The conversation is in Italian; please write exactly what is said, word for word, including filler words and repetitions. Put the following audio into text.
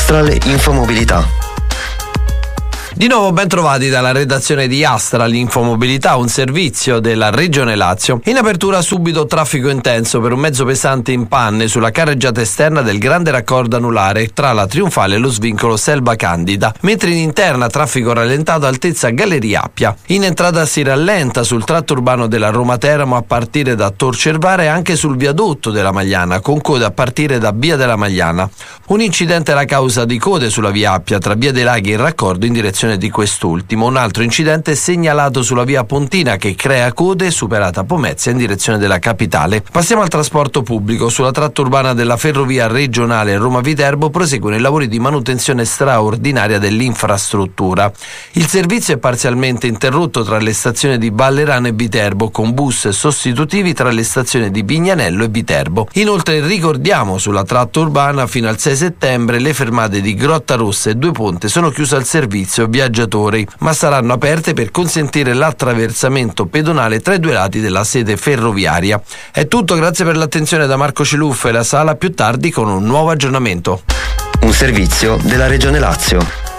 Astral Infomobilità. Di nuovo ben trovati dalla redazione di Astral Infomobilità, un servizio della Regione Lazio. In apertura subito traffico intenso per un mezzo pesante in panne sulla carreggiata esterna del grande raccordo anulare tra la Trionfale e lo svincolo Selva Candida, mentre in interna traffico rallentato altezza Galleria Appia. In entrata si rallenta sul tratto urbano della Roma Teramo a partire da Tor Cervara e anche sul viadotto della Magliana, con code a partire da Via della Magliana. Un incidente è la causa di code sulla via Appia tra Via dei Laghi e il raccordo in direzione di quest'ultimo. Un altro incidente è segnalato sulla via Pontina che crea code superata Pomezia in direzione della capitale. Passiamo al trasporto pubblico. Sulla tratta urbana della ferrovia regionale Roma-Viterbo proseguono i lavori di manutenzione straordinaria dell'infrastruttura. Il servizio è parzialmente interrotto tra le stazioni di Ballerano e Viterbo, con bus sostitutivi tra le stazioni di Vignanello e Viterbo. Inoltre ricordiamo sulla tratta urbana fino al sei settembre le fermate di Grotta Rossa e Due Ponte sono chiuse al servizio viaggiatori, ma saranno aperte per consentire l'attraversamento pedonale tra i due lati della sede ferroviaria. È tutto, grazie per l'attenzione da Marco Celuffa e la Sala, più tardi con un nuovo aggiornamento. Un servizio della Regione Lazio.